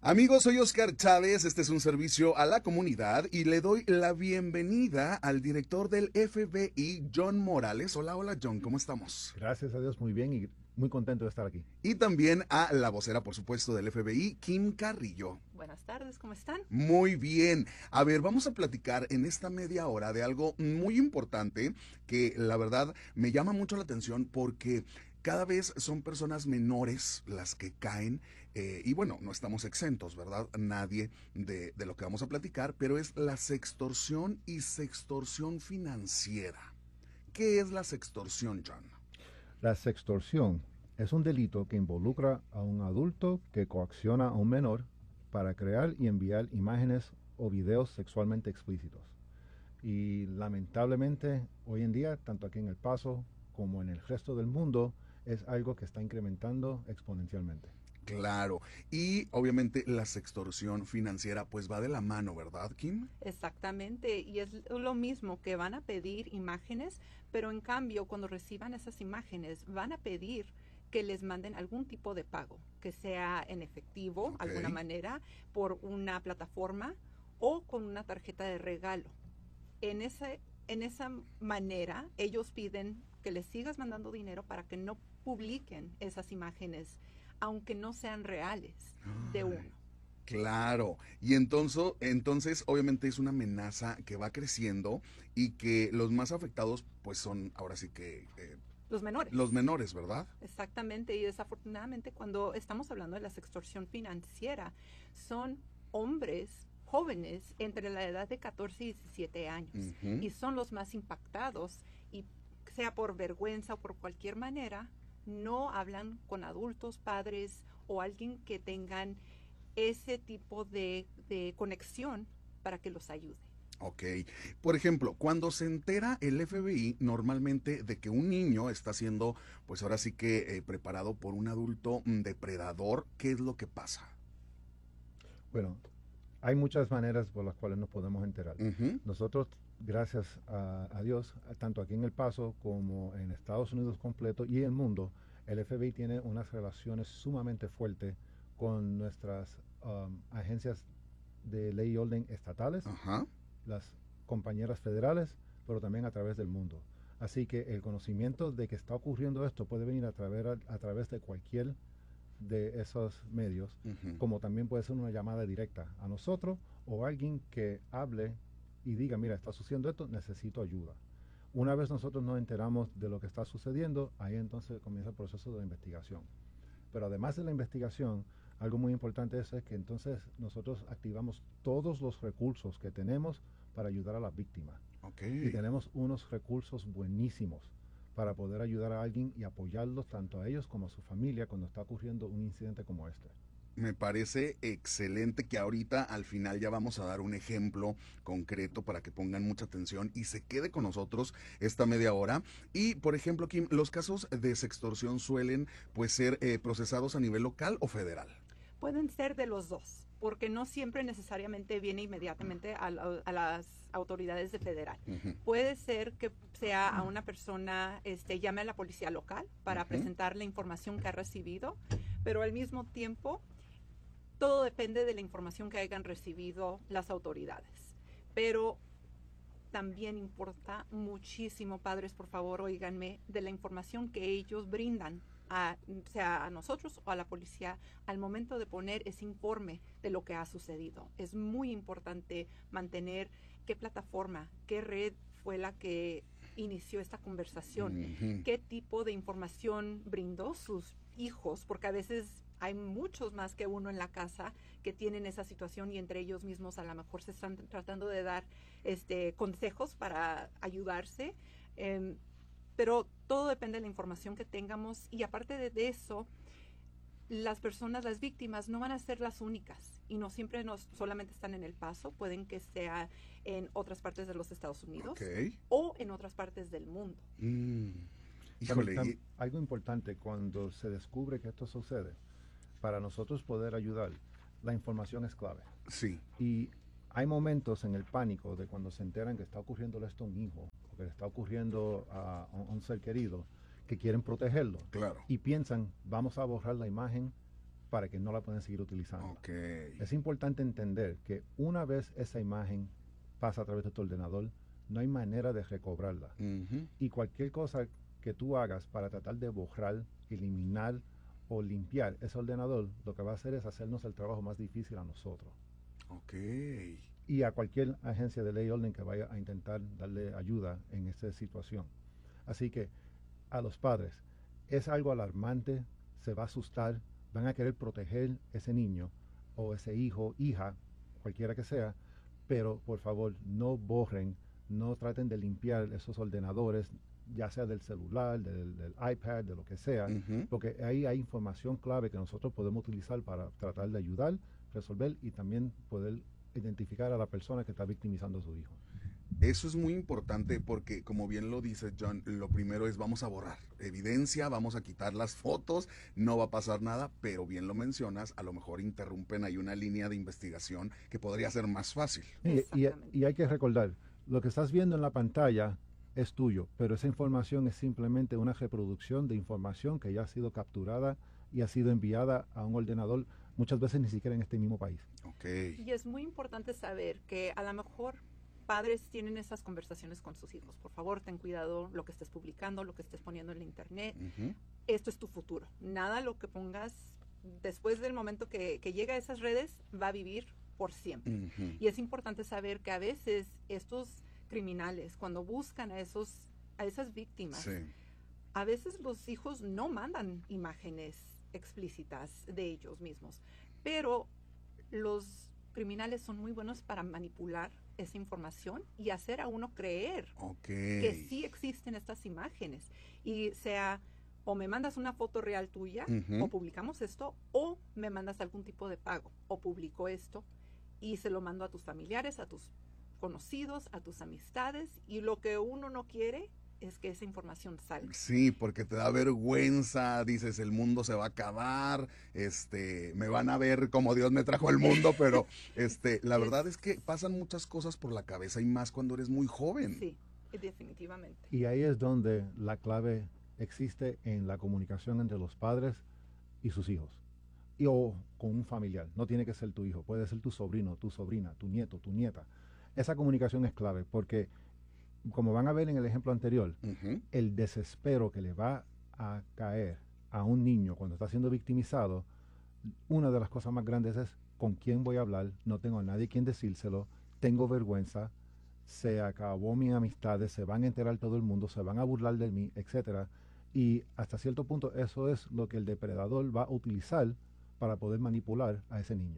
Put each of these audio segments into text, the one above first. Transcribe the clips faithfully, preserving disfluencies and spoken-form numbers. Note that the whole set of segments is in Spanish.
Amigos, soy Oscar Chávez, este es un servicio a la comunidad y le doy la bienvenida al director del F B I, John Morales. Hola, hola John, ¿cómo estamos? Gracias a Dios, muy bien y muy contento de estar aquí. Y también a la vocera, por supuesto, del F B I, Kim Carrillo. Buenas tardes, ¿cómo están? Muy bien. A ver, vamos a platicar en esta media hora de algo muy importante que la verdad me llama mucho la atención porque cada vez son personas menores las que caen eh, y bueno, no estamos exentos, ¿verdad? Nadie de, de lo que vamos a platicar, pero es la sextorsión y sextorsión financiera. ¿Qué es la sextorsión, John? La sextorsión es un delito que involucra a un adulto que coacciona a un menor para crear y enviar imágenes o videos sexualmente explícitos. Y lamentablemente hoy en día, tanto aquí en El Paso como en el resto del mundo, es algo que está incrementando exponencialmente. Claro, y obviamente la sextorsión financiera pues va de la mano, ¿verdad, Kim? Exactamente, y es lo mismo que van a pedir imágenes, pero en cambio cuando reciban esas imágenes van a pedir que les manden algún tipo de pago, que sea en efectivo, Ok. alguna manera, por una plataforma o con una tarjeta de regalo. En ese, en esa manera ellos piden que les sigas mandando dinero para que no publiquen esas imágenes, aunque no sean reales de Ay, uno. claro, y entonces, entonces obviamente es una amenaza que va creciendo y que los más afectados pues son ahora sí que eh, Los menores. los menores, ¿verdad? Exactamente, y desafortunadamente cuando estamos hablando de la extorsión financiera, son hombres jóvenes entre la edad de catorce y diecisiete años Ujú. y son los más impactados y sea por vergüenza o por cualquier manera, no hablan con adultos, padres o alguien que tengan ese tipo de, de conexión para que los ayude. Ok, por ejemplo, cuando se entera el F B I normalmente de que un niño está siendo, pues ahora sí que eh, preparado por un adulto mm, depredador, ¿qué es lo que pasa? Bueno, hay muchas maneras por las cuales nos podemos enterar. Ujú. Nosotros, gracias a, a Dios, tanto aquí en El Paso como en Estados Unidos completo y el mundo, el F B I tiene unas relaciones sumamente fuertes con nuestras um, agencias de ley y orden estatales, Ajá. las compañeras federales, pero también a través del mundo. Así que el conocimiento de que está ocurriendo esto puede venir a través, a, a través de cualquier de esos medios, Ujú. como también puede ser una llamada directa a nosotros o alguien que hable y diga, mira, está sucediendo esto, necesito ayuda. Una vez nosotros nos enteramos de lo que está sucediendo, ahí entonces comienza el proceso de investigación. Pero además de la investigación, algo muy importante es, es que entonces nosotros activamos todos los recursos que tenemos para ayudar a las víctimas. Ok. Y tenemos unos recursos buenísimos para poder ayudar a alguien y apoyarlos tanto a ellos como a su familia cuando está ocurriendo un incidente como este. Me parece excelente que ahorita al final ya vamos a dar un ejemplo concreto para que pongan mucha atención y se quede con nosotros esta media hora. Y por ejemplo, Kim, los casos de sextorsión suelen pues ser eh, procesados a nivel local o federal. Pueden ser de los dos, porque no siempre necesariamente viene inmediatamente a, la- a las autoridades de federal. Ujú. Puede ser que sea a una persona, este, llame a la policía local para Ujú. presentar la información que ha recibido, pero al mismo tiempo todo depende de la información que hayan recibido las autoridades. Pero también importa muchísimo, padres, por favor, oíganme, de la información que ellos brindan, a, sea a nosotros o a la policía, al momento de poner ese informe de lo que ha sucedido. Es muy importante mantener qué plataforma, qué red fue la que inició esta conversación, Ujú. qué tipo de información brindó sus hijos, porque a veces hay muchos más que uno en la casa que tienen esa situación y entre ellos mismos a lo mejor se están tratando de dar este, consejos para ayudarse. Eh, pero todo depende de la información que tengamos y aparte de, de eso, las personas, las víctimas no van a ser las únicas y no siempre nos, solamente están en El Paso, pueden que sea en otras partes de los Estados Ok. Unidos o en otras partes del mundo. Mm. También, Híjole, tam- y- algo importante cuando se descubre que esto sucede, para nosotros poder ayudar, la información es clave. sí, Y hay momentos en el pánico de cuando se enteran que está ocurriendo esto a un hijo o que le está ocurriendo a, a un ser querido, que quieren protegerlo claro. y piensan, vamos a borrar la imagen para que no la puedan seguir utilizando. Okay. Es importante entender que una vez esa imagen pasa a través de tu ordenador, no hay manera de recobrarla. Uh-huh. Y cualquier cosa que tú hagas para tratar de borrar, eliminar o limpiar ese ordenador, lo que va a hacer es hacernos el trabajo más difícil a nosotros. Okay. Y a cualquier agencia de ley y orden que vaya a intentar darle ayuda en esta situación. Así que a los padres, es algo alarmante, se va a asustar, van a querer proteger ese niño o ese hijo, hija, cualquiera que sea, pero por favor no borren, no traten de limpiar esos ordenadores, ya sea del celular, del, del iPad, de lo que sea, Uh-huh. porque ahí hay información clave que nosotros podemos utilizar para tratar de ayudar, resolver y también poder identificar a la persona que está victimizando a su hijo. Eso es muy importante porque, como bien lo dice John, lo primero es vamos a borrar evidencia, vamos a quitar las fotos, no va a pasar nada, pero bien lo mencionas, a lo mejor interrumpen ahí una línea de investigación que podría ser más fácil. Y, y, y hay que recordar, lo que estás viendo en la pantalla es tuyo, pero esa información es simplemente una reproducción de información que ya ha sido capturada y ha sido enviada a un ordenador, muchas veces ni siquiera en este mismo país. Okay. Y es muy importante saber que a lo mejor padres tienen esas conversaciones con sus hijos. Por favor, ten cuidado lo que estés publicando, lo que estés poniendo en la internet. Uh-huh. Esto es tu futuro. Nada lo que pongas después del momento que, que llega a esas redes va a vivir por siempre. Uh-huh. Y es importante saber que a veces estos criminales, cuando buscan a, esos, a esas víctimas, Sí. a veces los hijos no mandan imágenes explícitas de ellos mismos, pero los criminales son muy buenos para manipular esa información y hacer a uno creer Okay. que sí existen estas imágenes. Y sea, o me mandas una foto real tuya, Uh-huh. o publicamos esto, o me mandas algún tipo de pago, o publico esto y se lo mando a tus familiares, a tus conocidos, a tus amistades, y lo que uno no quiere es que esa información salga. Sí, porque te da vergüenza, dices, el mundo se va a acabar, este, me van a ver como Dios me trajo al mundo, pero este, la verdad es que pasan muchas cosas por la cabeza y más cuando eres muy joven. Sí, definitivamente. Y ahí es donde la clave existe en la comunicación entre los padres y sus hijos. Y, o con un familiar, no tiene que ser tu hijo, puede ser tu sobrino, tu sobrina, tu nieto, tu nieta. Esa comunicación es clave porque, como van a ver en el ejemplo anterior, Uh-huh. el desespero que le va a caer a un niño cuando está siendo victimizado, una de las cosas más grandes es con quién voy a hablar, no tengo a nadie quien decírselo, tengo vergüenza, se acabó mis amistades, se van a enterar todo el mundo, se van a burlar de mí, etcétera. Y hasta cierto punto eso es lo que el depredador va a utilizar para poder manipular a ese niño.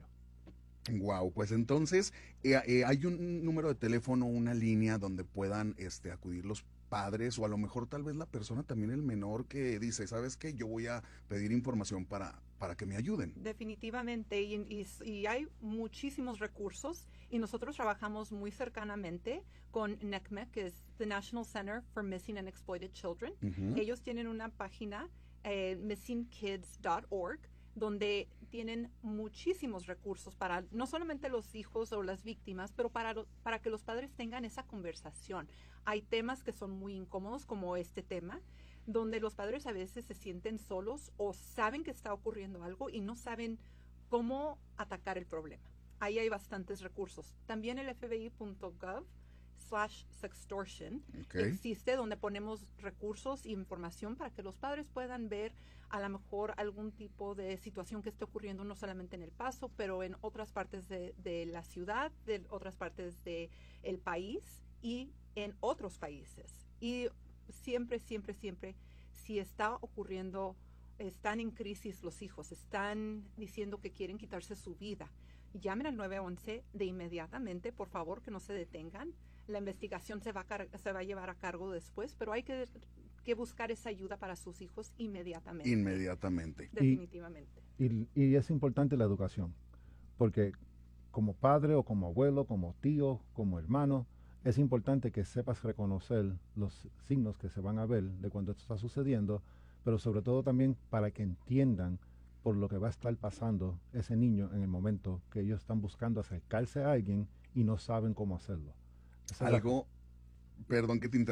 Wow, pues entonces eh, eh, hay un número de teléfono, una línea donde puedan este, acudir los padres o a lo mejor tal vez la persona también el menor que dice, ¿sabes qué? Yo voy a pedir información para, para que me ayuden. Definitivamente, y, y, y hay muchísimos recursos y nosotros trabajamos muy cercanamente con N E C M E, que es the National Center for Missing and Exploited Children. Uh-huh. Ellos tienen una página, eh, missing kids dot org, donde tienen muchísimos recursos para no solamente los hijos o las víctimas, pero para, lo, para que los padres tengan esa conversación. Hay temas que son muy incómodos, como este tema, donde los padres a veces se sienten solos o saben que está ocurriendo algo y no saben cómo atacar el problema. Ahí hay bastantes recursos. También el F B I punto gov slash sextortion Okay. existe, donde ponemos recursos e información para que los padres puedan ver a lo mejor algún tipo de situación que esté ocurriendo no solamente en El Paso, pero en otras partes de, de la ciudad, de otras partes del país y en otros países. Y siempre, siempre, siempre, si está ocurriendo, están en crisis los hijos, están diciendo que quieren quitarse su vida, llamen al nueve once de inmediatamente, por favor, que no se detengan. La investigación se va, a se va a llevar a cargo después, pero hay que, que buscar esa ayuda para sus hijos inmediatamente. Inmediatamente. Definitivamente. Y, y es importante la educación, porque como padre o como abuelo, como tío, como hermano, es importante que sepas reconocer los signos que se van a ver de cuando esto está sucediendo, pero sobre todo también para que entiendan por lo que va a estar pasando ese niño en el momento que ellos están buscando acercarse a alguien y no saben cómo hacerlo. Esa es la- Algo, perdón que te interrumpa.